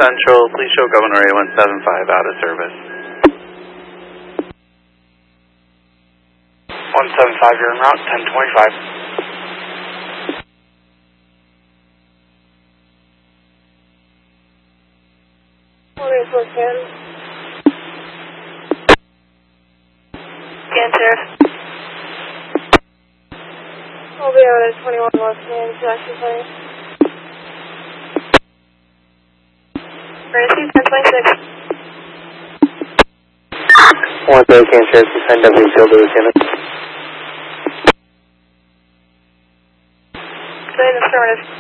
Central, please show Governor A175 out of service. 175, you're en route, 1025. Again, Sheriff. We'll be out at 21 West Main, Jackson Place. Gracie, 1026. 1 Hurricane Sheriff, send W Field to Lieutenant. Say the affirmative.